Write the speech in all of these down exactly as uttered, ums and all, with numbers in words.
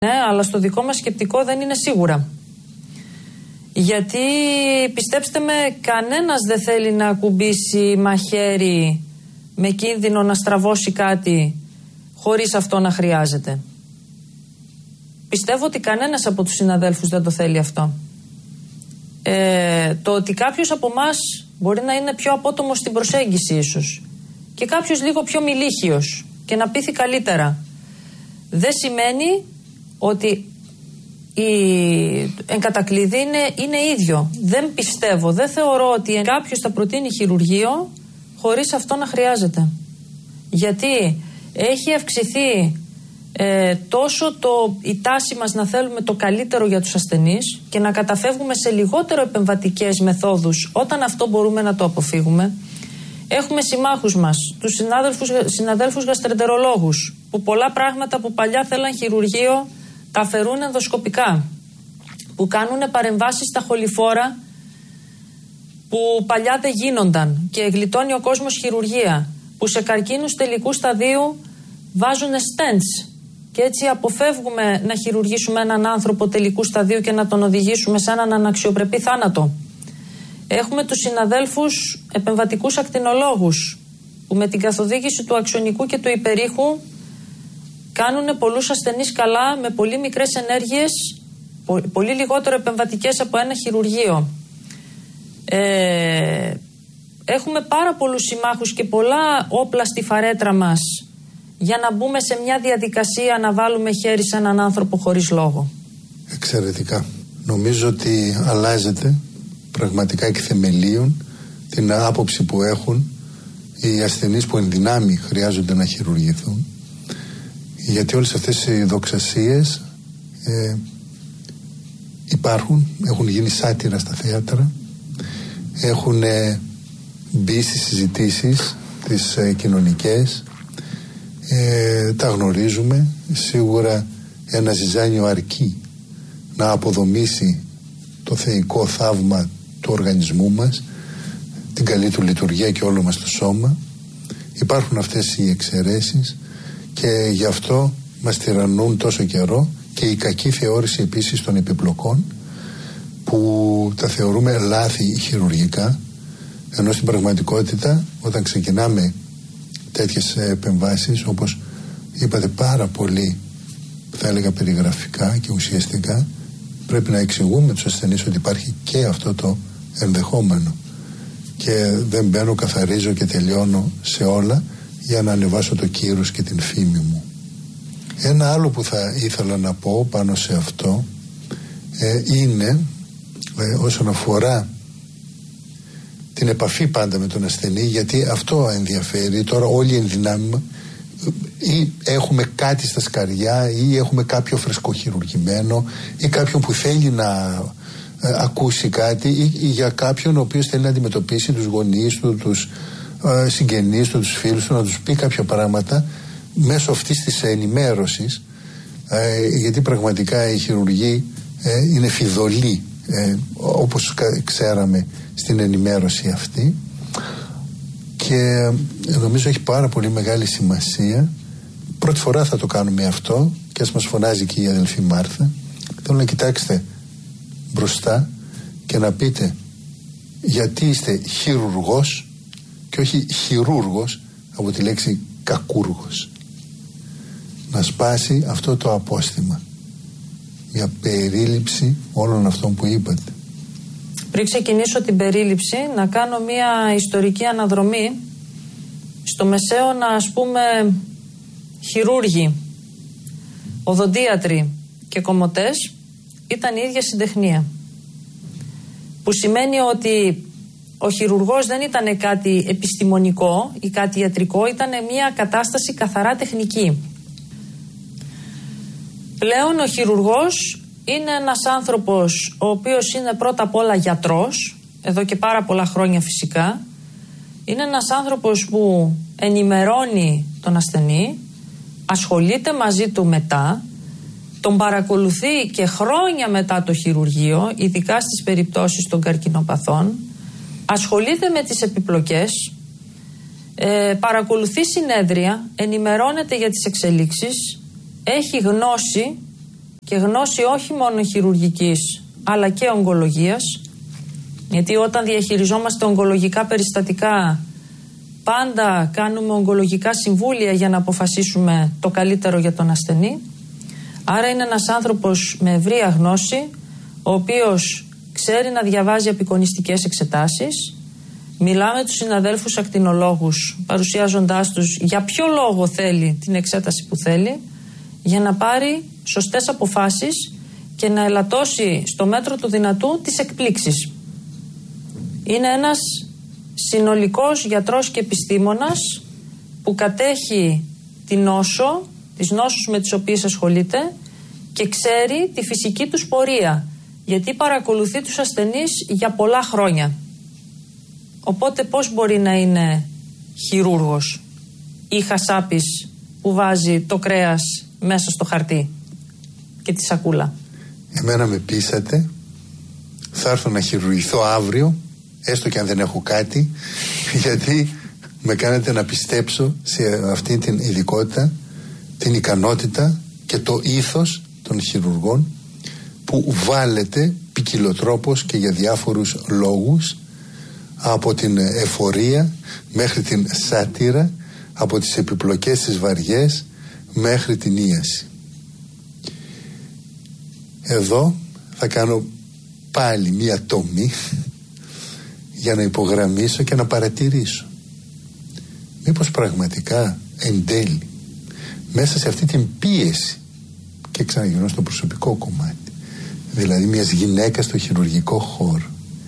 Ναι, αλλά στο δικό μας σκεπτικό δεν είναι σίγουρα. Γιατί πιστέψτε με, κανένας δεν θέλει να ακουμπήσει μαχαίρι με κίνδυνο να στραβώσει κάτι χωρίς αυτό να χρειάζεται. Πιστεύω ότι κανένας από τους συναδέλφους δεν το θέλει αυτό. Ε, το ότι κάποιος από εμάς μπορεί να είναι πιο απότομος στην προσέγγιση ίσως και κάποιος λίγο πιο μιλίχιος και να πείθει καλύτερα, δεν σημαίνει ότι η εγκατακλείδη είναι, είναι ίδιο. Δεν πιστεύω, δεν θεωρώ ότι κάποιος θα προτείνει χειρουργείο χωρίς αυτό να χρειάζεται. Γιατί έχει αυξηθεί ε, τόσο το, η τάση μας να θέλουμε το καλύτερο για τους ασθενείς και να καταφεύγουμε σε λιγότερο επεμβατικές μεθόδους όταν αυτό μπορούμε να το αποφύγουμε. Έχουμε συμμάχους μας, τους συνάδελφους, συναδέλφους γαστρεντερολόγους, που πολλά πράγματα που παλιά θέλαν χειρουργείο τα αφαιρούν ενδοσκοπικά, που κάνουν παρεμβάσεις στα χοληφόρα που παλιά δεν γίνονταν και γλιτώνει ο κόσμος χειρουργία, που σε καρκίνους τελικού σταδίου βάζουν stents και έτσι αποφεύγουμε να χειρουργήσουμε έναν άνθρωπο τελικού σταδίου και να τον οδηγήσουμε σε έναν αναξιοπρεπή θάνατο. Έχουμε τους συναδέλφους επεμβατικούς ακτινολόγους που με την καθοδήγηση του αξονικού και του υπερήχου κάνουν πολλούς ασθενείς καλά με πολύ μικρές ενέργειες, πολύ λιγότερο επεμβατικές από ένα χειρουργείο. Ε, έχουμε πάρα πολλούς συμμάχους και πολλά όπλα στη φαρέτρα μας για να μπούμε σε μια διαδικασία να βάλουμε χέρι σε έναν άνθρωπο χωρίς λόγο. Εξαιρετικά. Νομίζω ότι αλλάζεται πραγματικά εκ θεμελίων την άποψη που έχουν οι ασθενείς που εν δυνάμει χρειάζονται να χειρουργηθούν, γιατί όλες αυτές οι δοξασίες ε, υπάρχουν, έχουν γίνει σάτυρα στα θέατρα, έχουν ε, μπει στις συζητήσεις τις ε, κοινωνικές, ε, τα γνωρίζουμε. Σίγουρα ένα ζυζάνιο αρκεί να αποδομήσει το θεϊκό θαύμα του οργανισμού μας, την καλή του λειτουργία και όλο μας το σώμα. Υπάρχουν αυτές οι εξαιρέσεις και γι' αυτό μας τυραννούν τόσο καιρό και η κακή θεώρηση επίσης των επιπλοκών, που τα θεωρούμε λάθη χειρουργικά, ενώ στην πραγματικότητα όταν ξεκινάμε τέτοιες επεμβάσεις, όπως είπατε πάρα πολύ, θα έλεγα περιγραφικά και ουσιαστικά, πρέπει να εξηγούμε τους ασθενείς ότι υπάρχει και αυτό το ενδεχόμενο και δεν μπαίνω, καθαρίζω και τελειώνω σε όλα για να ανεβάσω το κύρος και την φήμη μου. Ένα άλλο που θα ήθελα να πω πάνω σε αυτό ε, είναι ε, όσον αφορά την επαφή πάντα με τον ασθενή, γιατί αυτό ενδιαφέρει. Τώρα όλοι ενδυνάμει ή έχουμε κάτι στα σκαριά ή έχουμε κάποιο φρεσκοχειρουργημένο ή κάποιον που θέλει να ε, ακούσει κάτι ή, ή για κάποιον ο οποίος θέλει να αντιμετωπίσει τους γονείς του, τους ε, συγγενείς του, τους φίλους του, να τους πει κάποια πράγματα μέσω αυτής της ενημέρωσης, ε, γιατί πραγματικά η χειρουργοί ε, είναι φιδωλοί, ε, όπως ξέραμε στην ενημέρωση αυτή, και νομίζω έχει πάρα πολύ μεγάλη σημασία. Πρώτη φορά θα το κάνουμε αυτό και ας μας φωνάζει και η αδελφή Μάρθα. Θέλω να κοιτάξετε μπροστά και να πείτε γιατί είστε χειρουργός και όχι χειρούργος, από τη λέξη κακούργος. Να σπάσει αυτό το απόστημα, μια περίληψη όλων αυτών που είπατε. Πριν ξεκινήσω την περίληψη, να κάνω μια ιστορική αναδρομή. Στο Μεσαίωνα, ας πούμε, χειρούργοι, οδοντίατροι και κομμωτές ήταν η ίδια συντεχνία. Που σημαίνει ότι ο χειρουργός δεν ήταν κάτι επιστημονικό ή κάτι ιατρικό, ήταν μια κατάσταση καθαρά τεχνική. Πλέον ο χειρουργός είναι ένας άνθρωπος ο οποίος είναι πρώτα απ' όλα γιατρός, εδώ και πάρα πολλά χρόνια φυσικά. Είναι ένας άνθρωπος που ενημερώνει τον ασθενή, ασχολείται μαζί του μετά, τον παρακολουθεί και χρόνια μετά το χειρουργείο, ειδικά στις περιπτώσεις των καρκινοπαθών, ασχολείται με τις επιπλοκές, ε, παρακολουθεί συνέδρια, ενημερώνεται για τις εξελίξεις, έχει γνώση και γνώση όχι μόνο χειρουργικής αλλά και ογκολογίας, γιατί όταν διαχειριζόμαστε ογκολογικά περιστατικά πάντα κάνουμε ογκολογικά συμβούλια για να αποφασίσουμε το καλύτερο για τον ασθενή. Άρα είναι ένας άνθρωπος με ευρεία γνώση, ο οποίος ξέρει να διαβάζει απεικονιστικές εξετάσεις. Μιλάμε τους συναδέλφους ακτινολόγους, παρουσιάζοντάς τους για ποιο λόγο θέλει την εξέταση που θέλει, για να πάρει σωστές αποφάσεις και να ελαττώσει στο μέτρο του δυνατού τις εκπλήξεις. Είναι ένας συνολικός γιατρός και επιστήμονας που κατέχει τη νόσο, τις νόσους με τις οποίες ασχολείται και ξέρει τη φυσική τους πορεία, γιατί παρακολουθεί τους ασθενείς για πολλά χρόνια. Οπότε πώς μπορεί να είναι χειρούργος ή χασάπης που βάζει το κρέας μέσα στο χαρτί και τη σακούλα? Εμένα με πείσατε, θα έρθω να χειρουργηθώ αύριο, έστω και αν δεν έχω κάτι, γιατί με κάνετε να πιστέψω σε αυτή την ειδικότητα, την ικανότητα και το ήθος των χειρουργών που βάλετε ποικιλοτρόπως και για διάφορους λόγους, από την εφορία μέχρι την σάτυρα, από τις επιπλοκές τις βαριές μέχρι την ίαση. Εδώ θα κάνω πάλι μία τομή για να υπογραμμίσω και να παρατηρήσω. Μήπως πραγματικά εν τέλει μέσα σε αυτή την πίεση, και ξαναγυρνώ στο προσωπικό κομμάτι, δηλαδή μιας γυναίκας στο χειρουργικό χώρο,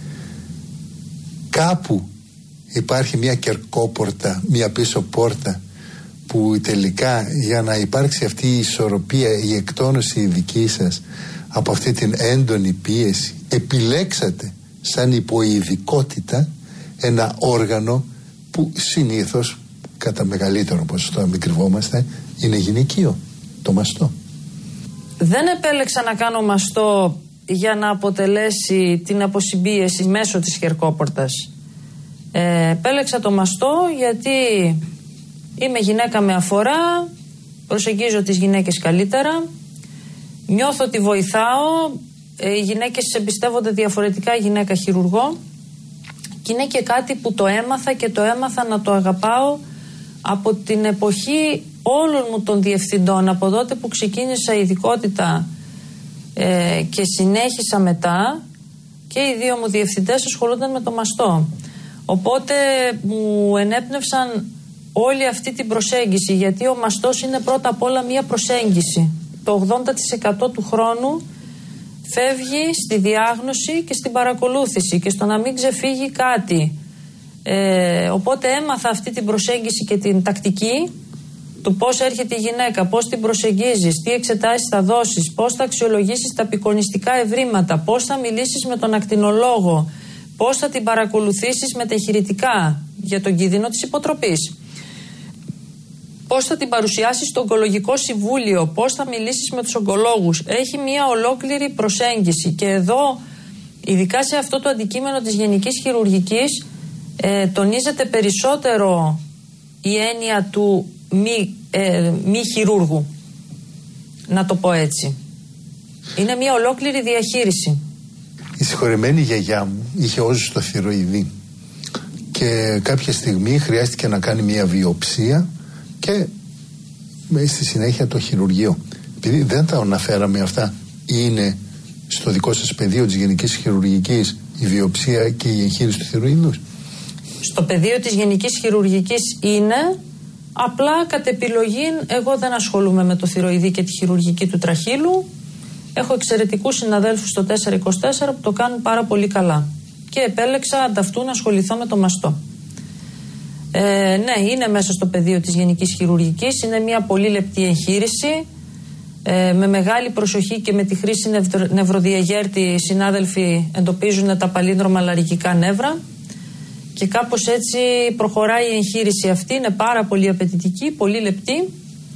κάπου υπάρχει μια κερκόπορτα, μια πίσω πόρτα που τελικά για να υπάρξει αυτή η ισορροπία, η εκτόνωση η δική σας από αυτή την έντονη πίεση, επιλέξατε σαν υποειδικότητα ένα όργανο που συνήθως κατά μεγαλύτερο ποσοστό, αν μην κρυβόμαστε, είναι γυναικείο, το μαστό. Δεν επέλεξα να κάνω μαστό για να αποτελέσει την αποσυμπίεση μέσω της χερκόπορτας. Ε, επέλεξα το μαστό γιατί είμαι γυναίκα με αφορά, προσεγγίζω τις γυναίκες καλύτερα, νιώθω ότι βοηθάω, ε, οι γυναίκες εμπιστεύονται διαφορετικά γυναίκα χειρουργό και είναι και κάτι που το έμαθα και το έμαθα να το αγαπάω από την εποχή όλων μου των διευθυντών, από τότε που ξεκίνησα ειδικότητα ε, και συνέχισα μετά, και οι δύο μου διευθυντές ασχολούνταν με το μαστό. Οπότε μου ενέπνευσαν όλη αυτή την προσέγγιση, γιατί ο μαστός είναι πρώτα απ' όλα μία προσέγγιση. Το ογδόντα τοις εκατό του χρόνου φεύγει στη διάγνωση και στην παρακολούθηση και στο να μην ξεφύγει κάτι. Ε, οπότε έμαθα αυτή την προσέγγιση και την τακτική του πώς έρχεται η γυναίκα, πώς την προσεγγίζεις, τι εξετάσεις θα δώσεις, πώς θα αξιολογήσεις τα απεικονιστικά ευρήματα, πώς θα μιλήσεις με τον ακτινολόγο, πώς θα την παρακολουθήσεις μετεχειρητικά για τον κίνδυνο της υποτροπής, πώς θα την παρουσιάσεις στο ογκολογικό συμβούλιο, πώς θα μιλήσεις με τους ογκολόγους. Έχει μια ολόκληρη προσέγγιση και εδώ, ειδικά σε αυτό το αντικείμενο της γενικής χειρουργικής, ε, τονίζεται περισσότερο η έννοια του μη, ε, μη χειρούργου, να το πω έτσι. Είναι μια ολόκληρη διαχείριση. Η συγχωρεμένη γιαγιά μου είχε όζους στο θηροειδή και κάποια στιγμή χρειάστηκε να κάνει μια βιοψία και στη συνέχεια το χειρουργείο. Επειδή δεν τα αναφέραμε αυτά, είναι στο δικό σας πεδίο της γενικής χειρουργικής η βιοψία και η εγχείρηση του θηροειδούς? Στο πεδίο της γενικής χειρουργικής είναι, απλά κατ' επιλογή εγώ δεν ασχολούμαι με το θηροειδή και τη χειρουργική του τραχύλου. Έχω εξαιρετικούς συναδέλφους στο τετρακόσια είκοσι τέσσερα που το κάνουν πάρα πολύ καλά και επέλεξα ανταυτού να ασχοληθώ με το μαστό. Ε, ναι, είναι μέσα στο πεδίο της γενικής χειρουργικής, είναι μια πολύ λεπτή εγχείρηση, ε, με μεγάλη προσοχή και με τη χρήση νευρο, νευροδιαγέρτη οι συνάδελφοι εντοπίζουν τα παλίνδρομα λαρυγικά νεύρα και κάπως έτσι προχωράει η εγχείρηση αυτή, είναι πάρα πολύ απαιτητική, πολύ λεπτή.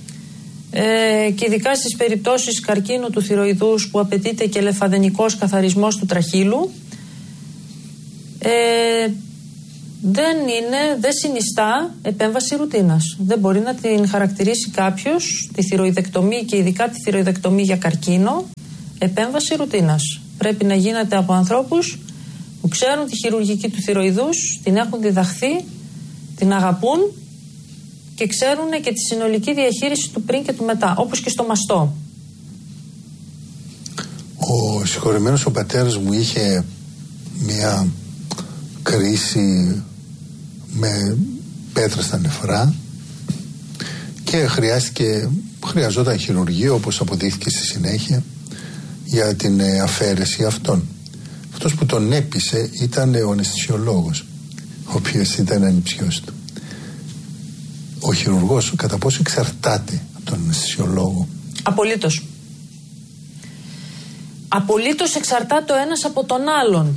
Ε, και ειδικά στις περιπτώσεις καρκίνου του θηροειδούς που απαιτείται και λεφαδενικός καθαρισμός του τραχύλου, ε, δεν είναι, δεν συνιστά επέμβαση ρουτίνας. Δεν μπορεί να την χαρακτηρίσει κάποιος τη θηροειδεκτομή και ειδικά τη θηροειδεκτομή για καρκίνο επέμβαση ρουτίνας. Πρέπει να γίνεται από ανθρώπους που ξέρουν τη χειρουργική του θηροειδούς, την έχουν διδαχθεί, την αγαπούν και ξέρουν και τη συνολική διαχείριση του πριν και του μετά, όπως και στο μαστό. Ο συγχωρεμένος ο πατέρας μου είχε μια κρίση με πέτρα στα νεφρά και χρειάστηκε, χρειαζόταν χειρουργείο, όπως αποδείχθηκε στη συνέχεια, για την αφαίρεση αυτών. Αυτός που τον έπεισε ήταν ο αναισθησιολόγος, ο οποίος ήταν ανιψιός του. Ο χειρουργός κατά πόσο εξαρτάται από τον αναισθησιολόγο? Απολύτως. Απολύτως εξαρτάται ο ένας από τον άλλον.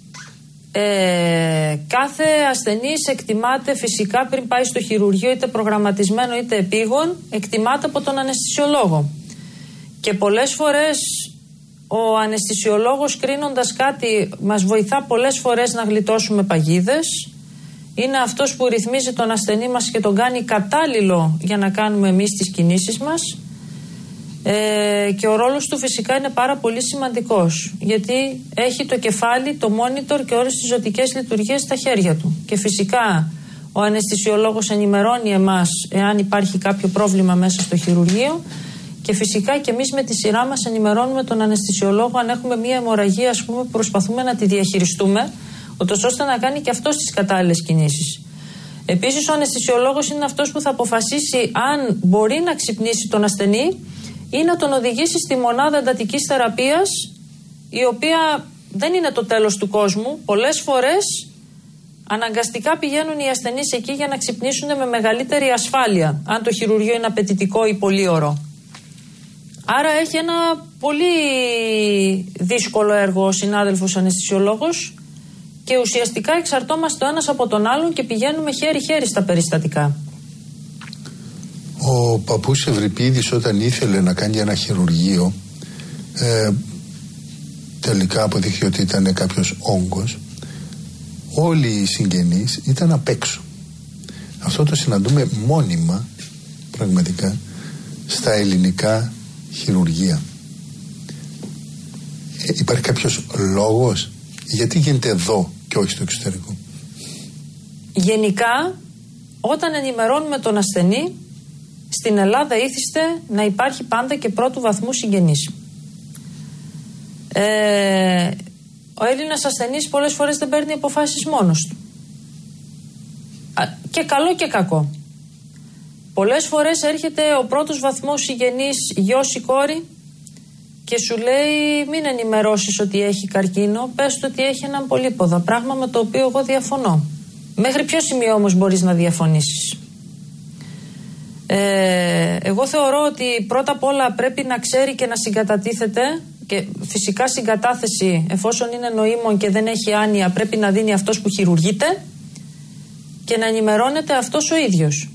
Ε, κάθε ασθενής εκτιμάται φυσικά πριν πάει στο χειρουργείο, είτε προγραμματισμένο είτε επίγον, εκτιμάται από τον αναισθησιολόγο. Και πολλές φορές ο αναισθησιολόγος, κρίνοντας κάτι, μας βοηθά πολλές φορές να γλιτώσουμε παγίδες. Είναι αυτός που ρυθμίζει τον ασθενή μας και τον κάνει κατάλληλο για να κάνουμε εμείς τις κινήσεις μας. Ε, και ο ρόλος του φυσικά είναι πάρα πολύ σημαντικός, γιατί έχει το κεφάλι, το monitor και όλες τις ζωτικές λειτουργίες στα χέρια του. Και φυσικά ο αναισθησιολόγος ενημερώνει εμάς εάν υπάρχει κάποιο πρόβλημα μέσα στο χειρουργείο, και φυσικά και εμείς με τη σειρά μας ενημερώνουμε τον αναισθησιολόγο αν έχουμε μία αιμορραγία, ας πούμε, προσπαθούμε να τη διαχειριστούμε, ούτως ώστε να κάνει και αυτός τις κατάλληλες κινήσεις. Επίσης ο αναισθησιολόγος είναι αυτός που θα αποφασίσει αν μπορεί να ξυπνήσει τον ασθενή ή να τον οδηγήσει στη μονάδα εντατικής θεραπείας, η οποία δεν είναι το τέλος του κόσμου. Πολλές φορές αναγκαστικά πηγαίνουν οι ασθενείς εκεί για να ξυπνήσουν με μεγαλύτερη ασφάλεια, αν το χειρουργείο είναι απαιτητικό ή πολύ ωρό. Άρα έχει ένα πολύ δύσκολο έργο ο συνάδελφος αναισθησιολόγος και ουσιαστικά εξαρτώμαστε ο ένας από τον άλλον και πηγαίνουμε χέρι-χέρι στα περιστατικά. Ο παππούς Ευρυπίδης, όταν ήθελε να κάνει ένα χειρουργείο, ε, τελικά αποδείχθηκε ότι ήταν κάποιος όγκος. Όλοι οι συγγενείς ήταν απ' έξω. Αυτό το συναντούμε μόνιμα, πραγματικά, στα ελληνικά χειρουργεία. Ε, υπάρχει κάποιος λόγος γιατί γίνεται εδώ και όχι στο εξωτερικό? Γενικά, όταν ενημερώνουμε τον ασθενή, στην Ελλάδα ήθιστε να υπάρχει πάντα και πρώτου βαθμού συγγενής. Ε, ο Έλληνας ασθενής πολλές φορές δεν παίρνει αποφάσεις μόνος του. Και καλό και κακό. Πολλές φορές έρχεται ο πρώτος βαθμός συγγενής, γιος ή κόρη, και σου λέει μην ενημερώσεις ότι έχει καρκίνο, πες του ότι έχει έναν πολύποδα, πράγμα με το οποίο εγώ διαφωνώ. Μέχρι ποιο σημείο όμως μπορείς να διαφωνήσεις? Ε, εγώ θεωρώ ότι πρώτα απ' όλα πρέπει να ξέρει και να συγκατατίθεται, και φυσικά συγκατάθεση, εφόσον είναι νοήμων και δεν έχει άνοια, πρέπει να δίνει αυτός που χειρουργείται και να ενημερώνεται αυτός ο ίδιος.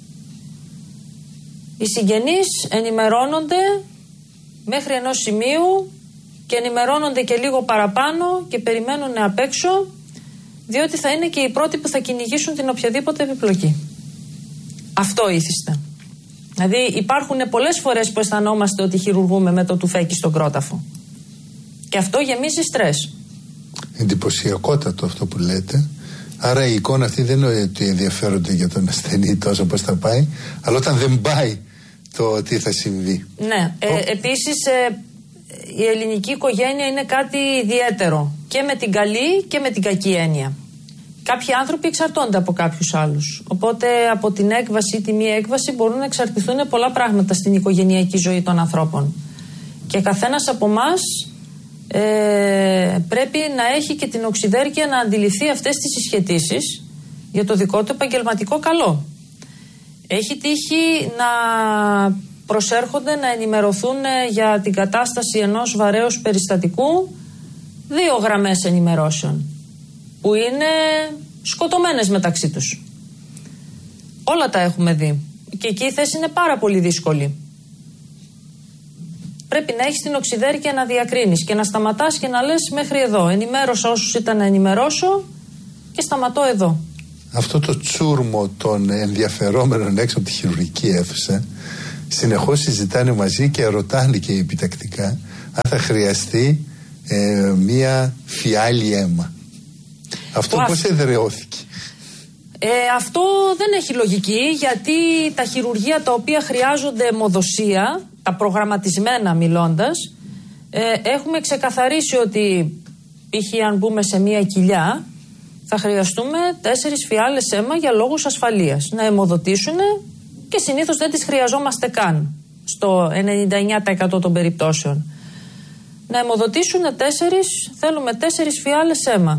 Οι συγγενείς ενημερώνονται μέχρι ενός σημείου και ενημερώνονται και λίγο παραπάνω και περιμένουν απ' έξω, διότι θα είναι και οι πρώτοι που θα κυνηγήσουν την οποιαδήποτε επιπλοκή. Αυτό ήθιστε. Δηλαδή υπάρχουν πολλές φορές που αισθανόμαστε ότι χειρουργούμε με το τουφέκι στον κρόταφο. Και αυτό γεμίζει στρες. Εντυπωσιακότατο αυτό που λέτε. Άρα η εικόνα αυτή δεν είναι ότι ενδιαφέρονται για τον ασθενή τόσο πώς θα πάει, αλλά όταν δεν πάει το τι θα συμβεί. Ναι. Ε, oh. Επίσης ε, η ελληνική οικογένεια είναι κάτι ιδιαίτερο και με την καλή και με την κακή έννοια. Κάποιοι άνθρωποι εξαρτώνται από κάποιους άλλους. Οπότε από την έκβαση ή τη μη έκβαση μπορούν να εξαρτηθούν πολλά πράγματα στην οικογενειακή ζωή των ανθρώπων. Και καθένας από εμάς ε, πρέπει να έχει και την οξυδέρκεια να αντιληφθεί αυτές τις συσχετήσεις για το δικό του επαγγελματικό καλό. Έχει τύχει να προσέρχονται να ενημερωθούν για την κατάσταση ενός βαρέως περιστατικού δύο γραμμές ενημερώσεων, που είναι σκοτωμένες μεταξύ τους. Όλα τα έχουμε δει. Και εκεί η θέση είναι πάρα πολύ δύσκολη. Πρέπει να έχεις την οξυδέρκεια να διακρίνεις και να σταματάς και να λες μέχρι εδώ. Ενημέρωσα όσους ήταν να ενημερώσω και σταματώ εδώ. αυτό το τσούρμο των ενδιαφερόμενων έξω από τη χειρουργική αίθουσα συνεχώς συζητάνε μαζί και ρωτάνε και επιτακτικά αν θα χρειαστεί ε, μία φιάλη αίμα. Αυτό πώς εδραιώθηκε? Ε, αυτό δεν έχει λογική, γιατί τα χειρουργεία τα οποία χρειάζονται αιμοδοσία, τα προγραμματισμένα μιλώντας, ε, έχουμε ξεκαθαρίσει ότι π.χ. αν μπούμε σε μία κοιλιά θα χρειαστούμε τέσσερις φιάλες αίμα για λόγους ασφαλείας να αιμοδοτήσουν, και συνήθως δεν τις χρειαζόμαστε καν στο ενενήντα εννιά τοις εκατό των περιπτώσεων. Να αιμοδοτήσουν τέσσερις, θέλουμε τέσσερις φιάλες αίμα.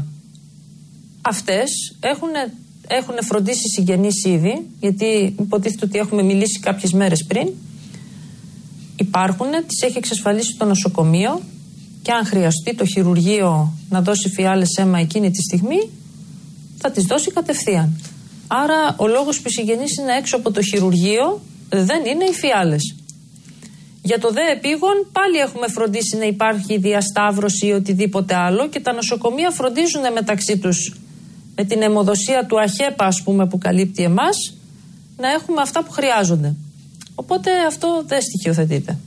Αυτές έχουν, έχουν φροντίσει οι συγγενείς ήδη, γιατί υποτίθεται ότι έχουμε μιλήσει κάποιες μέρες πριν. Υπάρχουν, τις έχει εξασφαλίσει το νοσοκομείο, και αν χρειαστεί το χειρουργείο να δώσει φιάλες αίμα εκείνη τη στιγμή, θα τις δώσει κατευθείαν. Άρα ο λόγος που οι συγγενείς είναι έξω από το χειρουργείο δεν είναι οι φιάλες. Για το δε επίγον πάλι έχουμε φροντίσει να υπάρχει διασταύρωση ή οτιδήποτε άλλο, και τα νοσοκομεία φροντίζουν μεταξύ τους με την αιμοδοσία του ΑΧΕΠΑ, ας πούμε, που καλύπτει εμάς, να έχουμε αυτά που χρειάζονται. Οπότε αυτό δεν στοιχειοθετείται.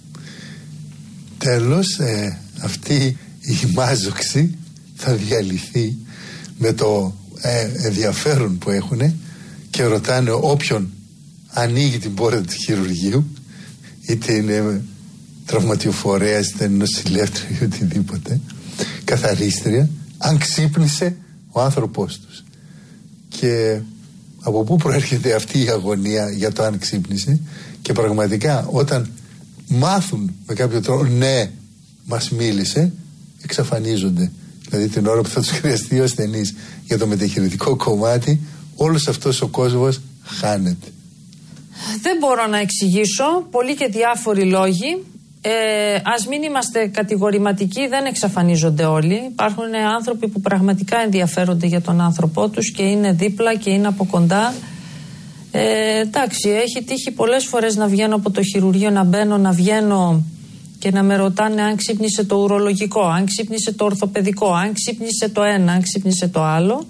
Τέλος, ε, αυτή η μάζοξη θα διαλυθεί με το ε, ενδιαφέρον που έχουν και ρωτάνε όποιον ανοίγει την πόρτα του χειρουργείου, είτε είναι τραυματιοφορέας, είτε είναι νοσηλεύτρια ή οτιδήποτε, καθαρίστρια, αν ξύπνησε ο άνθρωπός τους. Και από πού προέρχεται αυτή η αγωνία για το αν ξύπνησε, και πραγματικά όταν μάθουν με κάποιο τρόπο ναι μας μίλησε, εξαφανίζονται. Δηλαδή την ώρα που θα τους χρειαστεί ο ασθενής για το μεταχειρητικό κομμάτι, όλος αυτός ο κόσμος χάνεται. Δεν μπορώ να εξηγήσω, πολλοί και διάφοροι λόγοι. Ε, ας μην είμαστε κατηγορηματικοί, δεν εξαφανίζονται όλοι. Υπάρχουν άνθρωποι που πραγματικά ενδιαφέρονται για τον άνθρωπό τους και είναι δίπλα και είναι από κοντά. Ε, εντάξει, έχει τύχει πολλές φορές να βγαίνω από το χειρουργείο, να μπαίνω, να βγαίνω και να με ρωτάνε αν ξύπνησε το ουρολογικό, αν ξύπνησε το ορθοπαιδικό, αν ξύπνησε το ένα, αν ξύπνησε το άλλο.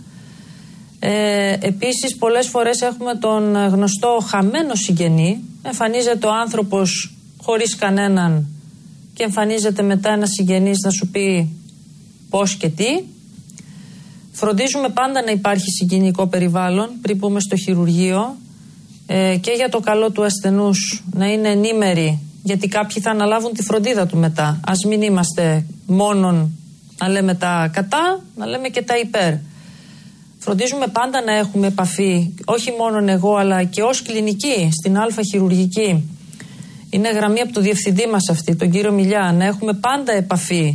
Ε, επίσης πολλές φορές έχουμε τον γνωστό χαμένο συγγενή. Εμφανίζεται ο άνθρωπος χωρίς κανέναν και εμφανίζεται μετά ένας συγγενής να σου πει πώς και τι. Φροντίζουμε πάντα να υπάρχει συγγενικό περιβάλλον πριν πούμε στο χειρουργείο, ε, και για το καλό του ασθενούς να είναι ενήμεροι, γιατί κάποιοι θα αναλάβουν τη φροντίδα του μετά. Ας μην είμαστε μόνον να λέμε τα κατά, να λέμε και τα υπέρ. Φροντίζουμε πάντα να έχουμε επαφή, όχι μόνο εγώ αλλά και ως κλινική στην Α χειρουργική. Είναι γραμμή από το διευθυντή μας αυτή, τον κύριο Μιλιά, να έχουμε πάντα επαφή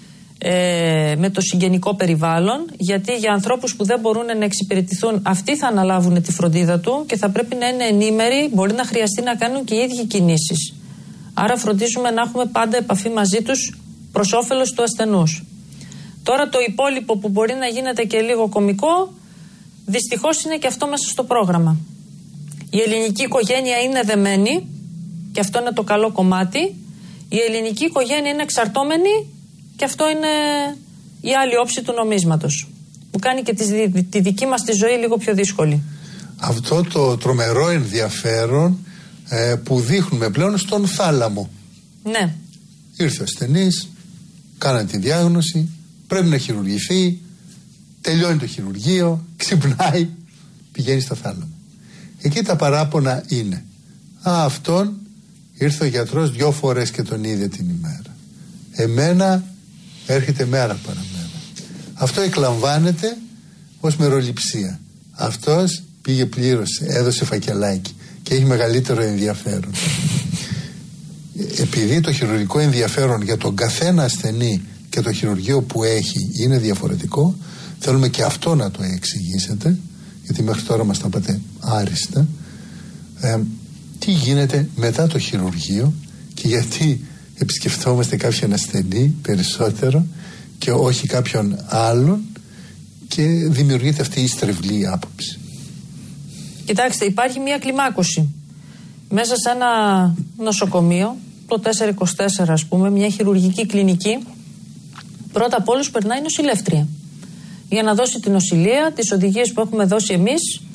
ε, με το συγγενικό περιβάλλον, γιατί για ανθρώπους που δεν μπορούν να εξυπηρετηθούν, αυτοί θα αναλάβουν τη φροντίδα του και θα πρέπει να είναι ενήμεροι, μπορεί να χρειαστεί να κάνουν και οι ίδιοι κινήσεις. Άρα φροντίζουμε να έχουμε πάντα επαφή μαζί τους προς όφελος του ασθενούς. Τώρα το υπόλοιπο που μπορεί να γίνεται και λίγο κωμικό, δυστυχώς είναι και αυτό μέσα στο πρόγραμμα. Η ελληνική οικογένεια είναι δεμένη και αυτό είναι το καλό κομμάτι. Η ελληνική οικογένεια είναι εξαρτώμενη και αυτό είναι η άλλη όψη του νομίσματος, που κάνει και τη, τη δική μας τη ζωή λίγο πιο δύσκολη. Αυτό το τρομερό ενδιαφέρον ε, που δείχνουμε πλέον στον θάλαμο. Ναι. Ήρθε ο ασθενής, κάνανε τη διάγνωση, πρέπει να χειρουργηθεί, τελειώνει το χειρουργείο, ξυπνάει, πηγαίνει στο θάλαμο. Εκεί τα παράπονα είναι, α, αυτόν ήρθε ο γιατρός δυο φορές και τον είδε την ημέρα. Εμένα έρχεται μέρα παραμέρα. Αυτό εκλαμβάνεται ως μεροληψία. Αυτός πήγε πλήρωσε, έδωσε φακελάκι και έχει μεγαλύτερο ενδιαφέρον. Επειδή το χειρουργικό ενδιαφέρον για τον καθένα ασθενή και το χειρουργείο που έχει είναι διαφορετικό, θέλουμε και αυτό να το εξηγήσετε, γιατί μέχρι τώρα μας τα είπατε άριστα. Ε, τι γίνεται μετά το χειρουργείο και γιατί επισκεφτόμαστε κάποιον ασθενή περισσότερο και όχι κάποιον άλλον και δημιουργείται αυτή η στρεβλή άποψη. Κοιτάξτε, υπάρχει μια κλιμάκωση μέσα σε ένα νοσοκομείο, το τετρακόσια είκοσι τέσσερα ας πούμε, μια χειρουργική κλινική. Πρώτα απ' όλους περνάει η νοσηλεύτρια για να δώσει την νοσηλεία, τις οδηγίες που έχουμε δώσει εμείς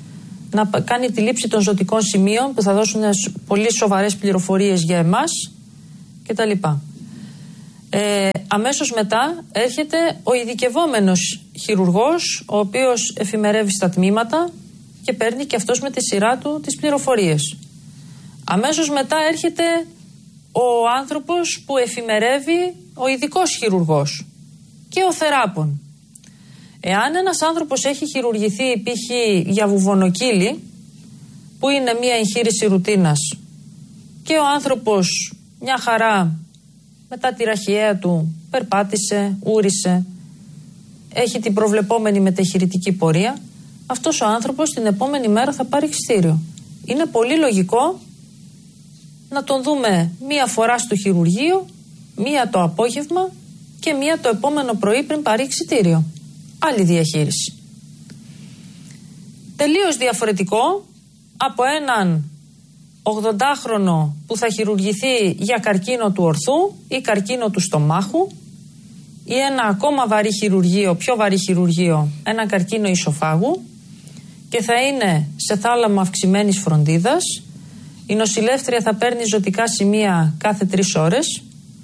να κάνει τη λήψη των ζωτικών σημείων που θα δώσουν πολύ σοβαρές πληροφορίες για εμάς κτλ. Ε, αμέσως μετά έρχεται ο ειδικευόμενος χειρουργός, ο οποίος εφημερεύει στα τμήματα και παίρνει και αυτός με τη σειρά του τις πληροφορίες. Αμέσως μετά έρχεται ο άνθρωπος που εφημερεύει, ο ειδικός χειρουργός και ο θεράπων. Εάν ένας άνθρωπος έχει χειρουργηθεί π.χ. για βουβονοκύλι, που είναι μια εγχείρηση ρουτίνας, και ο άνθρωπος μια χαρά μετά τη ραχιαία του περπάτησε, ούρισε, έχει την προβλεπόμενη μετεχειρητική πορεία, αυτός ο άνθρωπος την επόμενη μέρα θα πάρει εξιτήριο. Είναι πολύ λογικό να τον δούμε μία φορά στο χειρουργείο, μία το απόγευμα και μία το επόμενο πρωί πριν πάρει εξιτήριο. Άλλη διαχείριση. Τελείως διαφορετικό από έναν ογδοντάχρονο που θα χειρουργηθεί για καρκίνο του ορθού ή καρκίνο του στομάχου, ή ένα ακόμα βαρύ χειρουργείο, πιο βαρύ χειρουργείο, ένα καρκίνο ισοφάγου, και θα είναι σε θάλαμο αυξημένης φροντίδας. Η νοσηλεύτρια θα παίρνει ζωτικά σημεία κάθε τρεις ώρες.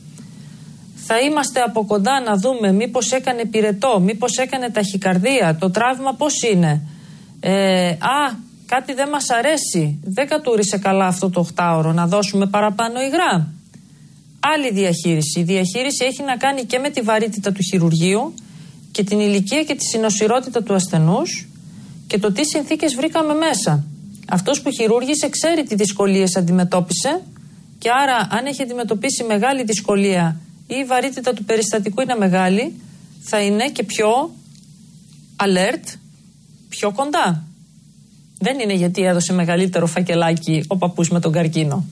Θα είμαστε από κοντά να δούμε μήπως έκανε πυρετό, μήπως έκανε ταχυκαρδία, το τραύμα πώς είναι. Ε, α, κάτι δεν μας αρέσει, δεν κατούρισε καλά αυτό το οχτάωρο, να δώσουμε παραπάνω υγρά. Άλλη διαχείριση. Η διαχείριση έχει να κάνει και με τη βαρύτητα του χειρουργείου και την ηλικία και τη συνοσηρότητα του ασθενούς και το τι συνθήκες βρήκαμε μέσα. Αυτός που χειρούργησε ξέρει τι δυσκολίες αντιμετώπισε, και άρα αν έχει αντιμετωπίσει μεγάλη δυσκολία ή η βαρύτητα του περιστατικού είναι μεγάλη, θα είναι και πιο alert, πιο κοντά. Δεν είναι γιατί έδωσε μεγαλύτερο φακελάκι ο παππούς με τον καρκίνο.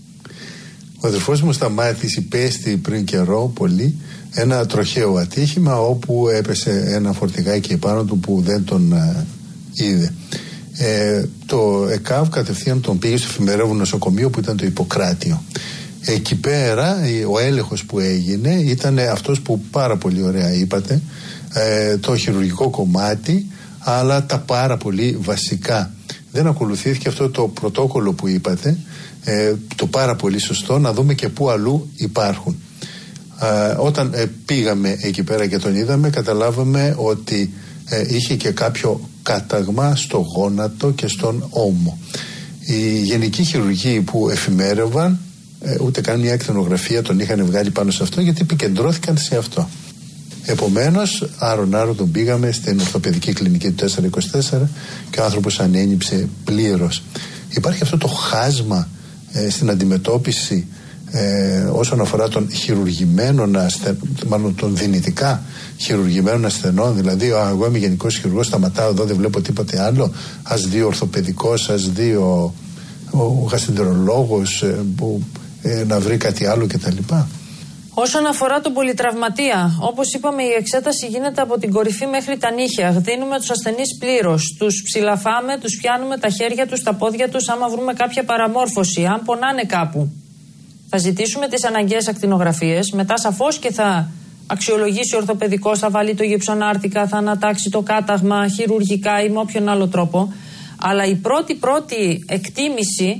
Ο αδερφός μου Σταμάτης υπέστη πριν καιρό πολύ ένα τροχαίο ατύχημα όπου έπεσε ένα φορτηγάκι επάνω του που δεν τον α, είδε. Ε, το ΕΚΑΒ κατευθείαν τον πήγε στο εφημερεύον νοσοκομείο που ήταν το Ιπποκράτιο. Εκεί πέρα ο έλεγχος που έγινε ήταν αυτός που πάρα πολύ ωραία είπατε, ε, το χειρουργικό κομμάτι, αλλά τα πάρα πολύ βασικά. Δεν ακολουθήθηκε αυτό το πρωτόκολλο που είπατε, ε, το πάρα πολύ σωστό, να δούμε και πού αλλού υπάρχουν. Ε, όταν ε, πήγαμε εκεί πέρα και τον είδαμε, καταλάβαμε ότι ε, είχε και κάποιο κάταγμα στο γόνατο και στον ώμο. Οι γενικοί χειρουργοί που εφημέρευαν, ε, ούτε καν μια εκτενογραφία τον είχαν βγάλει πάνω σε αυτό, γιατί επικεντρώθηκαν σε αυτό. Επομένως, άρον-άρον τον πήγαμε στην ορθοπαιδική κλινική του τετρακόσια είκοσι τέσσερα και ο άνθρωπος ανένυψε πλήρως. Υπάρχει αυτό το χάσμα ε, στην αντιμετώπιση ε, όσον αφορά των χειρουργημένων ασθενών, μάλλον των δυνητικά χειρουργημένων ασθενών. Δηλαδή, α, εγώ είμαι γενικός χειρουργός, σταματάω εδώ, δεν βλέπω τίποτε άλλο. Ας δει ο ορθοπαιδικός, ας δει ο, ο γαστρεντερολόγος ε, που ε, να βρει κάτι άλλο κτλ. Όσον αφορά τον πολυτραυματία, όπως είπαμε, η εξέταση γίνεται από την κορυφή μέχρι τα νύχια. Δίνουμε τους ασθενείς πλήρως. Τους ψηλαφάμε, τους πιάνουμε τα χέρια τους, τα πόδια τους, άμα βρούμε κάποια παραμόρφωση, αν πονάνε κάπου. Θα ζητήσουμε τις αναγκαίες ακτινογραφίες. Μετά, σαφώς και θα αξιολογήσει ο ορθοπαιδικός, θα βάλει το γυψονάρτικα, θα ανατάξει το κάταγμα χειρουργικά ή με όποιον άλλο τρόπο. Αλλά η πρώτη πρώτη εκτίμηση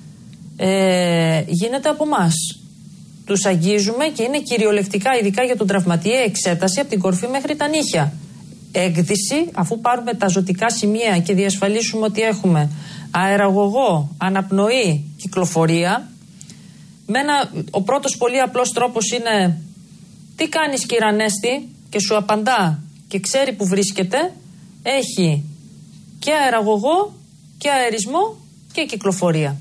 ε, γίνεται από εμάς. Τους αγγίζουμε και είναι κυριολεκτικά, ειδικά για τον τραυματία, εξέταση από την κορφή μέχρι τα νύχια. Έκδυση, αφού πάρουμε τα ζωτικά σημεία και διασφαλίσουμε ότι έχουμε αεραγωγό, αναπνοή, κυκλοφορία. Με ένα, ο πρώτος πολύ απλός τρόπος είναι τι κάνεις κύριε Ανέστη, και σου απαντά και ξέρει που βρίσκεται. Έχει και αεραγωγό και αερισμό και κυκλοφορία.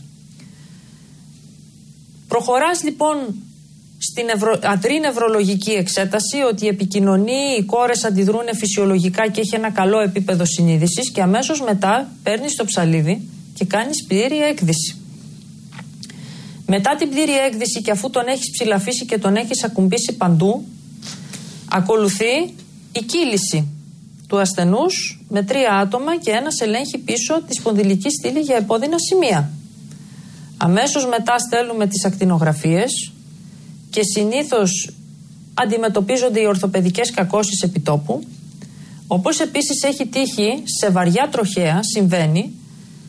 Προχωράς λοιπόν στην ευρω... αδρή νευρολογική εξέταση, ότι επικοινωνεί, οι κόρες αντιδρούν φυσιολογικά και έχει ένα καλό επίπεδο συνείδησης, και αμέσως μετά παίρνεις το ψαλίδι και κάνεις πλήρη έκδυση. Μετά την πλήρη έκδυση, και αφού τον έχεις ψηλαφίσει και τον έχεις ακουμπήσει παντού, ακολουθεί η κύληση του ασθενούς με τρία άτομα και ένας ελέγχει πίσω τη σπονδυλική στήλη για επώδυνα σημεία. Αμέσως μετά στέλνουμε τις ακτινογραφίες και συνήθως αντιμετωπίζονται οι ορθοπαιδικές κακώσεις επιτόπου. Όπως επίσης έχει τύχει σε βαριά τροχαία, συμβαίνει,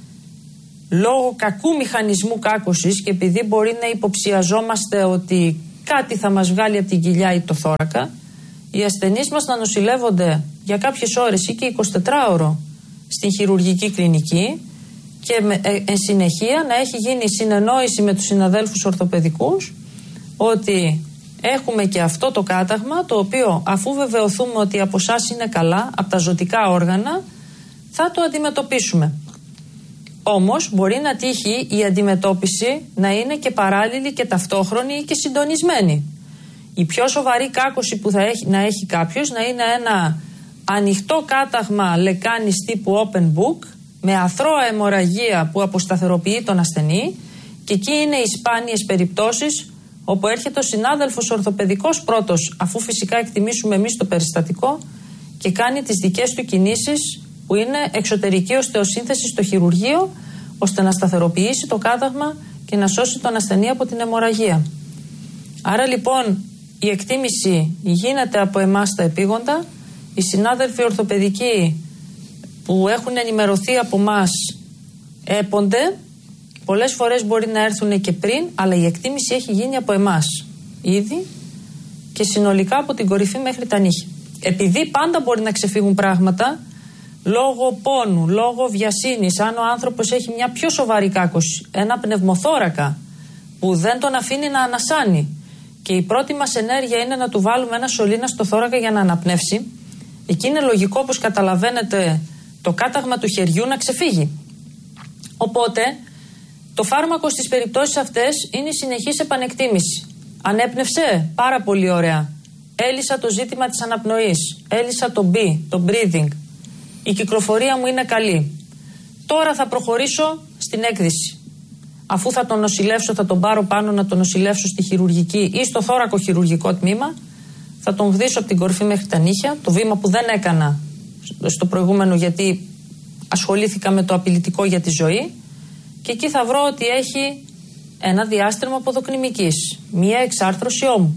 λόγω κακού μηχανισμού κάκωσης και επειδή μπορεί να υποψιαζόμαστε ότι κάτι θα μας βγάλει από την κοιλιά ή το θώρακα, οι ασθενείς μας να νοσηλεύονται για κάποιες ώρες ή και εικοσιτετράωρο στην χειρουργική κλινική και με, ε, εν συνεχεία να έχει γίνει συνεννόηση με τους συναδέλφους ορθοπαιδικούς ότι έχουμε και αυτό το κάταγμα, το οποίο αφού βεβαιωθούμε ότι από εσάς είναι καλά, από τα ζωτικά όργανα, θα το αντιμετωπίσουμε. Όμως μπορεί να τύχει η αντιμετώπιση να είναι και παράλληλη και ταυτόχρονη και συντονισμένη. Η πιο σοβαρή κάκωση που θα έχει, να έχει κάποιος να είναι ένα ανοιχτό κάταγμα λεκάνης τύπου open book με αθρώα αιμορραγία που αποσταθεροποιεί τον ασθενή, και εκεί είναι οι σπάνιες περιπτώσεις όπου έρχεται ο συνάδελφος ορθοπαιδικός πρώτος, αφού φυσικά εκτιμήσουμε εμείς το περιστατικό, και κάνει τις δικές του κινήσεις που είναι εξωτερική οστεοσύνθεση στο χειρουργείο, ώστε να σταθεροποιήσει το κάταγμα και να σώσει τον ασθενή από την αιμορραγία. Άρα λοιπόν η εκτίμηση γίνεται από εμάς τα επίγοντα. Οι συνάδελφοι ορθοπαιδικοί που έχουν ενημερωθεί από εμάς έπονται. Πολλές φορές μπορεί να έρθουν και πριν, αλλά η εκτίμηση έχει γίνει από εμάς ήδη και συνολικά από την κορυφή μέχρι τα νύχια. Επειδή πάντα μπορεί να ξεφύγουν πράγματα, λόγω πόνου, λόγω βιασύνης, αν ο άνθρωπος έχει μια πιο σοβαρή κάκωση, ένα πνευμοθώρακα που δεν τον αφήνει να ανασάνει και η πρώτη μας ενέργεια είναι να του βάλουμε ένα σωλήνα στο θώρακα για να αναπνεύσει, εκεί είναι λογικό, όπως καταλαβαίνετε, το κάταγμα του χεριού να ξεφύγει. Οπότε το φάρμακο στις περιπτώσεις αυτές είναι η συνεχής επανεκτίμηση. Ανέπνευσε, πάρα πολύ ωραία. Έλυσα το ζήτημα της αναπνοής, έλυσα το B, το breathing. Η κυκλοφορία μου είναι καλή. Τώρα θα προχωρήσω στην έκδυση. Αφού θα τον νοσηλεύσω, θα τον πάρω πάνω να τον νοσηλεύσω στη χειρουργική ή στο θώρακο χειρουργικό τμήμα, θα τον γδίσω από την κορφή μέχρι τα νύχια, το βήμα που δεν έκανα στο προηγούμενο γιατί ασχολήθηκα με το απειλητικό για τη ζωή, και εκεί θα βρω ότι έχει ένα διάστρεμα ποδοκνημικής, μία εξάρθρωση ώμου.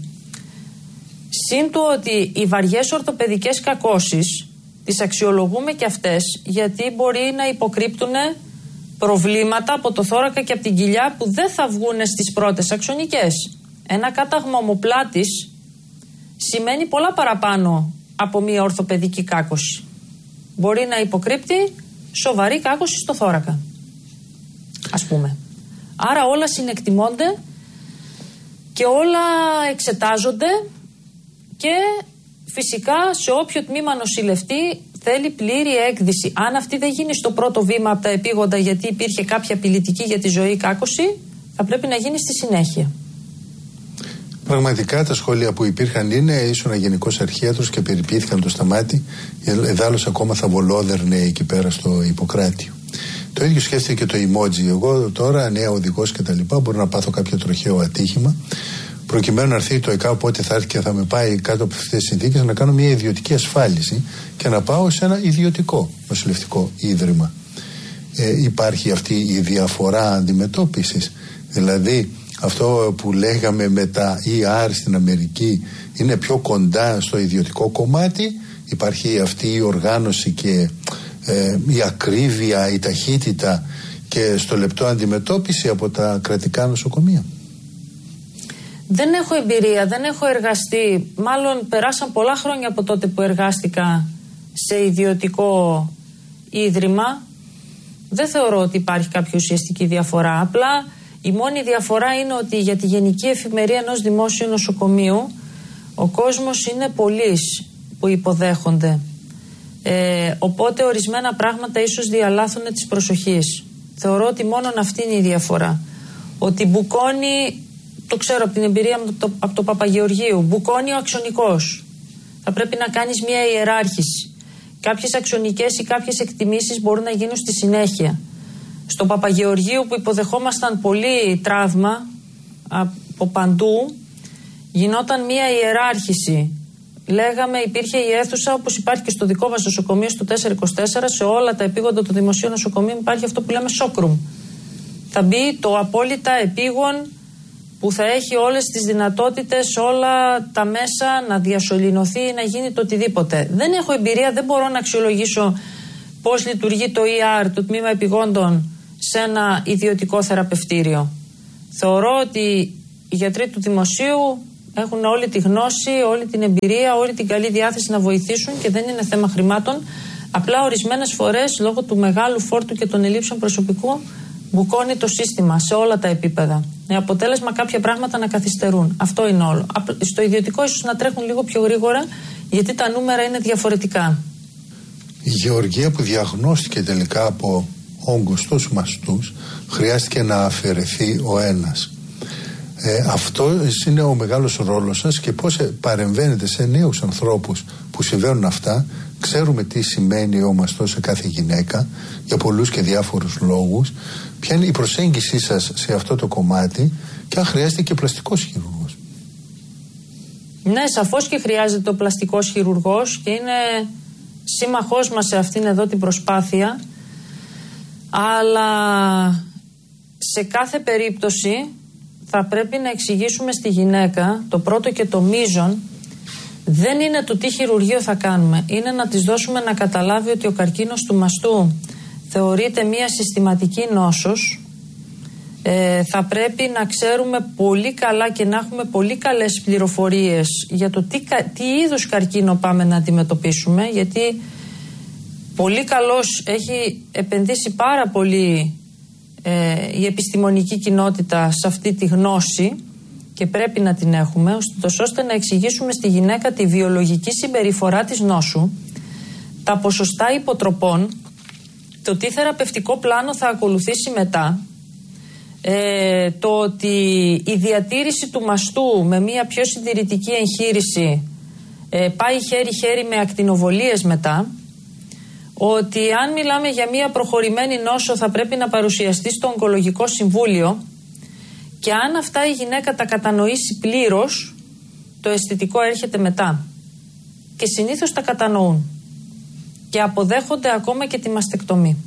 Συν του ότι οι βαριές ορθοπαιδικές κακώσεις τις αξιολογούμε και αυτές, γιατί μπορεί να υποκρύπτουν προβλήματα από το θώρακα και από την κοιλιά που δεν θα βγουν στις πρώτες αξονικές. Ένα κάταγμα ομοπλάτης σημαίνει πολλά παραπάνω από μία ορθοπαιδική κάκωση. Μπορεί να υποκρύπτει σοβαρή κάκωση στο θώρακα, ας πούμε. Άρα όλα συνεκτιμώνται και όλα εξετάζονται, και φυσικά σε όποιο τμήμα νοσηλευτεί θέλει πλήρη έκδυση. Αν αυτή δεν γίνει στο πρώτο βήμα από τα επίγοντα, γιατί υπήρχε κάποια απειλητική για τη ζωή κάκωση, θα πρέπει να γίνει στη συνέχεια. Πραγματικά τα σχόλια που υπήρχαν είναι: ήσουν γενικός αρχίατρος και περιποιήθηκαν το σταμάτη, εδάλλως ακόμα θα βολόδερνε εκεί πέρα στο Ιπποκράτιο. Το ίδιο σκέφτηκε και το emoji. Εγώ τώρα, νέα οδηγός και τα λοιπά, μπορώ να πάθω κάποιο τροχαίο ατύχημα, προκειμένου να έρθει το ΕΚΑ, οπότε θα έρθει και θα με πάει κάτω από αυτές τις συνθήκες, να κάνω μια ιδιωτική ασφάλιση και να πάω σε ένα ιδιωτικό νοσηλευτικό ίδρυμα. Ε, υπάρχει αυτή η διαφορά αντιμετώπισης. Δηλαδή, αυτό που λέγαμε με τα ι αρ στην Αμερική είναι πιο κοντά στο ιδιωτικό κομμάτι. Υπάρχει αυτή η οργάνωση και ε, η ακρίβεια, η ταχύτητα και στο λεπτό αντιμετώπιση από τα κρατικά νοσοκομεία. Δεν έχω εμπειρία, δεν έχω εργαστεί. Μάλλον περάσαν πολλά χρόνια από τότε που εργάστηκα σε ιδιωτικό ίδρυμα. Δεν θεωρώ ότι υπάρχει κάποια ουσιαστική διαφορά. Απλά η μόνη διαφορά είναι ότι για τη γενική εφημερία ενός δημόσιου νοσοκομείου ο κόσμος είναι πολλής που υποδέχονται. Ε, οπότε ορισμένα πράγματα ίσως διαλάθουν της προσοχής. Θεωρώ ότι μόνο αυτή είναι η διαφορά. Ότι μπουκώνει, το ξέρω από την εμπειρία μου το, από το Παπαγεωργίου, μπουκώνει ο αξονικός. Θα πρέπει να κάνεις μια ιεράρχηση. Κάποιες αξονικές ή κάποιες εκτιμήσεις μπορούν να γίνουν στη συνέχεια. Στο Παπαγεωργίου που υποδεχόμασταν πολύ τραύμα από παντού, γινόταν μια ιεράρχηση. Λέγαμε, υπήρχε η αίθουσα όπως υπάρχει και στο δικό μας νοσοκομείο στο τετρακόσια είκοσι τέσσερα, σε όλα τα επίγοντα των δημοσίων νοσοκομείων υπάρχει αυτό που λέμε σόκρουμ. Θα μπει το απόλυτα επίγον που θα έχει όλες τις δυνατότητες, όλα τα μέσα να διασωληνωθεί ή να γίνει το οτιδήποτε. Δεν έχω εμπειρία, δεν μπορώ να αξιολογήσω πώς λειτουργεί το ι αρ, το τμήμα επιγόντων, σε ένα ιδιωτικό θεραπευτήριο. Θεωρώ ότι οι γιατροί του δημοσίου έχουν όλη τη γνώση, όλη την εμπειρία, όλη την καλή διάθεση να βοηθήσουν και δεν είναι θέμα χρημάτων. Απλά ορισμένες φορές λόγω του μεγάλου φόρτου και των ελλείψεων προσωπικού μπουκώνει το σύστημα σε όλα τα επίπεδα. Με αποτέλεσμα κάποια πράγματα να καθυστερούν. Αυτό είναι όλο. Στο ιδιωτικό ίσως να τρέχουν λίγο πιο γρήγορα γιατί τα νούμερα είναι διαφορετικά. Η Γεωργία που διαγνώστηκε τελικά από όγκωστούς μαστούς χρειάστηκε να αφαιρεθεί ο ένας. Ε, αυτό είναι ο μεγάλος ρόλος σας και πώς παρεμβαίνετε σε νέους ανθρώπους που συμβαίνουν αυτά. Ξέρουμε τι σημαίνει ο μαστός σε κάθε γυναίκα για πολλούς και διάφορους λόγους. Ποια είναι η προσέγγιση σας σε αυτό το κομμάτι και αν χρειάζεται και πλαστικός χειρουργός. Ναι, σαφώς και χρειάζεται ο πλαστικός χειρουργός και είναι σύμμαχός μας σε αυτήν εδώ την προσπάθεια, αλλά σε κάθε περίπτωση θα πρέπει να εξηγήσουμε στη γυναίκα το πρώτο και το μείζον δεν είναι το τι χειρουργείο θα κάνουμε, είναι να της δώσουμε να καταλάβει ότι ο καρκίνος του μαστού θεωρείται μια συστηματική νόσος. Ε, θα πρέπει να ξέρουμε πολύ καλά και να έχουμε πολύ καλές πληροφορίες για το τι, τι είδους καρκίνο πάμε να αντιμετωπίσουμε, γιατί πολύ καλώς έχει επενδύσει πάρα πολύ ε, η επιστημονική κοινότητα σε αυτή τη γνώση και πρέπει να την έχουμε, ώστε να εξηγήσουμε στη γυναίκα τη βιολογική συμπεριφορά της νόσου, τα ποσοστά υποτροπών, το τι θεραπευτικό πλάνο θα ακολουθήσει μετά, ε, το ότι η διατήρηση του μαστού με μια πιο συντηρητική εγχείρηση ε, πάει χέρι-χέρι με ακτινοβολίες μετά, ότι αν μιλάμε για μια προχωρημένη νόσο θα πρέπει να παρουσιαστεί στο Ογκολογικό Συμβούλιο και αν αυτά η γυναίκα τα κατανοήσει πλήρως, το αισθητικό έρχεται μετά. Και συνήθως τα κατανοούν και αποδέχονται ακόμα και τη μαστεκτομή.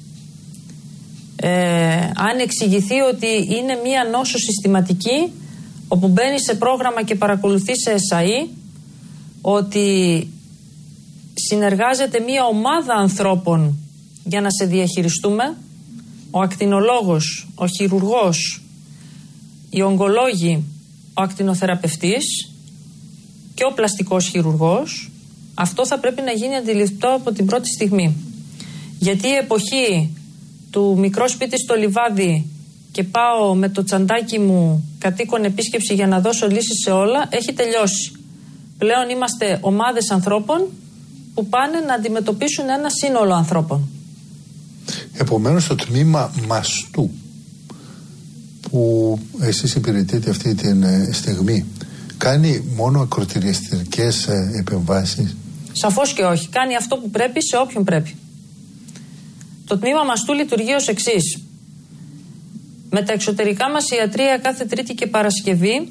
Ε, αν εξηγηθεί ότι είναι μία νόσο συστηματική όπου μπαίνει σε πρόγραμμα και παρακολουθεί σε ΕΣΑΗ, ότι συνεργάζεται μία ομάδα ανθρώπων για να σε διαχειριστούμε, ο ακτινολόγος, ο χειρουργός, οι ογκολόγοι, ο ακτινοθεραπευτής και ο πλαστικός χειρουργός, αυτό θα πρέπει να γίνει αντιληπτό από την πρώτη στιγμή. Γιατί η εποχή του μικρό σπίτι στο λιβάδι και πάω με το τσαντάκι μου κατοίκον επίσκεψη για να δώσω λύσεις σε όλα έχει τελειώσει. Πλέον είμαστε ομάδες ανθρώπων που πάνε να αντιμετωπίσουν ένα σύνολο ανθρώπων. Επομένως το τμήμα μαστού που εσείς υπηρετείτε αυτή τη στιγμή κάνει μόνο ακροτηριαστικές επεμβάσεις? Σαφώς και όχι. Κάνει αυτό που πρέπει σε όποιον πρέπει. Το τμήμα μαστού λειτουργεί ως εξής. Με τα εξωτερικά μας ιατρεία κάθε Τρίτη και Παρασκευή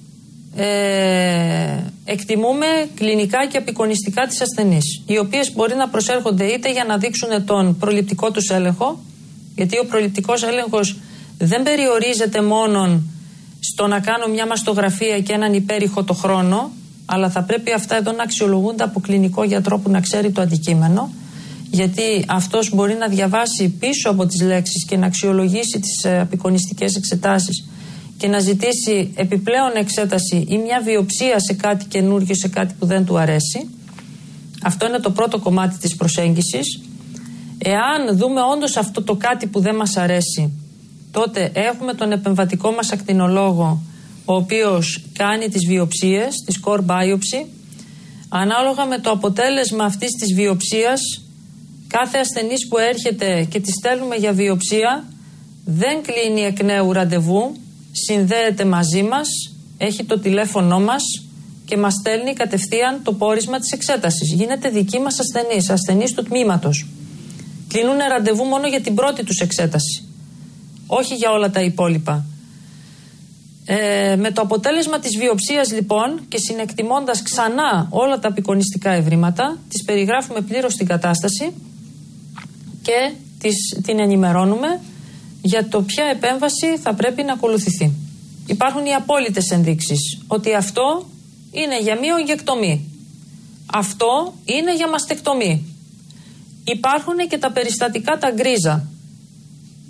ε, εκτιμούμε κλινικά και απεικονιστικά τις ασθενείς, οι οποίες μπορεί να προσέρχονται είτε για να δείξουν τον προληπτικό τους έλεγχο, γιατί ο προληπτικός έλεγχος δεν περιορίζεται μόνον στο να κάνω μια μαστογραφία και έναν υπέρηχο το χρόνο, αλλά θα πρέπει αυτά εδώ να αξιολογούνται από κλινικό γιατρό που να ξέρει το αντικείμενο, γιατί αυτός μπορεί να διαβάσει πίσω από τις λέξεις και να αξιολογήσει τις απεικονιστικές εξετάσεις και να ζητήσει επιπλέον εξέταση ή μια βιοψία σε κάτι καινούργιο, σε κάτι που δεν του αρέσει. Αυτό είναι το πρώτο κομμάτι της προσέγγισης. Εάν δούμε όντως αυτό το κάτι που δεν μας αρέσει, τότε έχουμε τον επεμβατικό μας ακτινολόγο, ο οποίος κάνει τις βιοψίες, τη core biopsy. Ανάλογα με το αποτέλεσμα αυτής της βιοψίας, κάθε ασθενής που έρχεται και τη στέλνουμε για βιοψία δεν κλείνει εκ νέου ραντεβού, συνδέεται μαζί μας, έχει το τηλέφωνό μας και μας στέλνει κατευθείαν το πόρισμα της εξέτασης. Γίνεται δική μας ασθενής, ασθενής του τμήματος. Κλείνουν ραντεβού μόνο για την πρώτη τους εξέταση, όχι για όλα τα υπόλοιπα. Ε, με το αποτέλεσμα της βιοψίας λοιπόν και συνεκτιμώντας ξανά όλα τα απεικονιστικά ευρήματα, τις περιγράφουμε πλήρως την κατάσταση και τις, την ενημερώνουμε για το ποια επέμβαση θα πρέπει να ακολουθηθεί. Υπάρχουν οι απόλυτες ενδείξεις ότι αυτό είναι για μυογεκτομή, αυτό είναι για μαστεκτομή. Υπάρχουν και τα περιστατικά τα γκρίζα,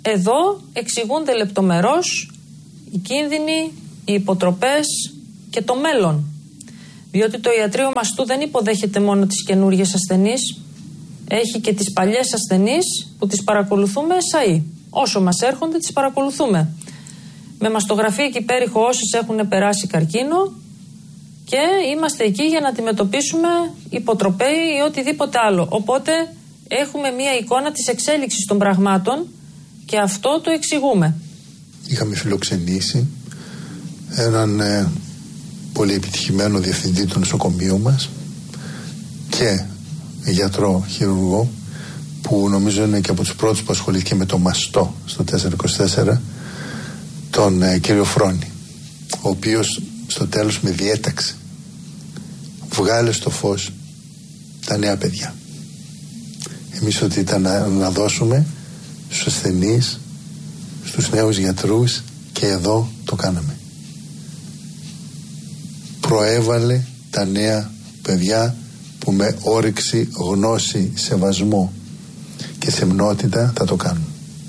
εδώ εξηγούνται λεπτομερώς οι κίνδυνοι, οι υποτροπές και το μέλλον. Διότι το ιατρείο Μαστού δεν υποδέχεται μόνο τις καινούργιες ασθενείς, έχει και τις παλιές ασθενείς που τις παρακολουθούμε εσαΐ. Όσο μας έρχονται τις παρακολουθούμε. Με μαστογραφία κυπέρυχο όσες έχουν περάσει καρκίνο και είμαστε εκεί για να αντιμετωπίσουμε υποτροπές ή οτιδήποτε άλλο. Οπότε έχουμε μία εικόνα της εξέλιξης των πραγμάτων και αυτό το εξηγούμε. Είχαμε φιλοξενήσει έναν ε, πολύ επιτυχημένο διευθυντή του νοσοκομείου μας και γιατρό χειρουργό που νομίζω είναι και από τους πρώτους που ασχολήθηκε με το μαστό στο τετρακόσια είκοσι τέσσερα, τον ε, κύριο Φρόνη, ο οποίος στο τέλος με διέταξε: βγάλε στο φως τα νέα παιδιά. Εμείς ότι ήταν να, να δώσουμε στους ασθενείς, στους νέους γιατρούς, και εδώ το κάναμε. Προέβαλε τα νέα παιδιά που με όρεξη, γνώση, σεβασμό και σεμνότητα θα το κάνουν.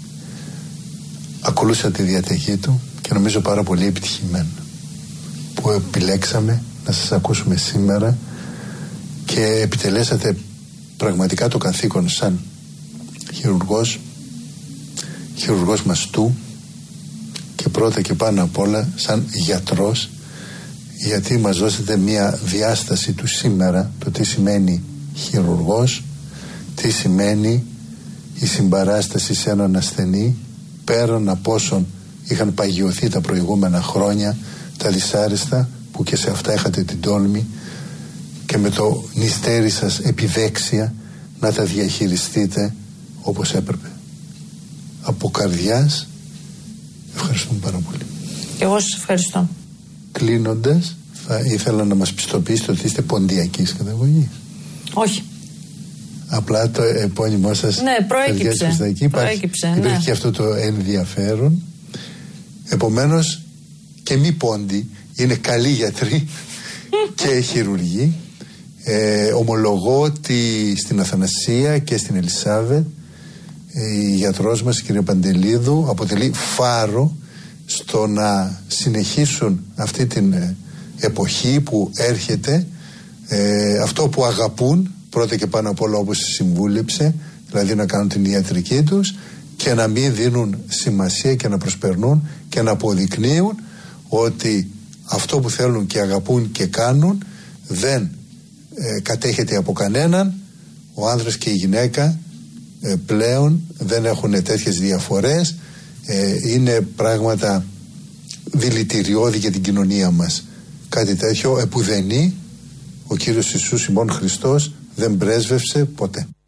Ακολούσα τη διαταγή του και νομίζω πάρα πολύ επιτυχημένο που επιλέξαμε να σας ακούσουμε σήμερα και επιτελέσατε πραγματικά το καθήκον σαν χειρουργός, χειρουργός μαστού και πρώτα και πάνω απ' όλα σαν γιατρός, γιατί μας δώσετε μια διάσταση του σήμερα, το τι σημαίνει χειρουργός, τι σημαίνει η συμπαράσταση σε έναν ασθενή, πέραν από όσων είχαν παγιωθεί τα προηγούμενα χρόνια, τα δυσάρεστα που και σε αυτά είχατε την τόλμη και με το νηστέρι σας επιδέξια να τα διαχειριστείτε όπως έπρεπε. Από καρδιάς ευχαριστούμε πάρα πολύ. Και εγώ σας ευχαριστώ. Κλείνοντας, θα ήθελα να μας πιστοποιήσετε ότι είστε ποντιακής καταγωγής. Όχι. Απλά το επώνυμό σας, ναι, προέκυψε. Υπάρχει, προέκυψε υπάρχει ναι. και αυτό το ενδιαφέρον. Επομένως και μη πόντι είναι καλοί γιατροί και χειρουργοί. Ε, ομολογώ ότι στην Αθανασία και στην Ελισάβετ η γιατρός μας, η κυρία Παντελίδου, αποτελεί φάρο στο να συνεχίσουν αυτή την εποχή που έρχεται, ε, αυτό που αγαπούν πρώτα και πάνω απ' όλα, όπως συμβούλεψε, δηλαδή να κάνουν την ιατρική τους και να μην δίνουν σημασία και να προσπερνούν και να αποδεικνύουν ότι αυτό που θέλουν και αγαπούν και κάνουν δεν ε, κατέχεται από κανέναν. Ο άνδρας και η γυναίκα ε, πλέον δεν έχουν τέτοιες διαφορές, ε, είναι πράγματα δηλητηριώδη για την κοινωνία μας. Κάτι τέτοιο επουδενή ο Κύριος Ιησούς ημών Χριστός δεν πρέσβευσε ποτέ.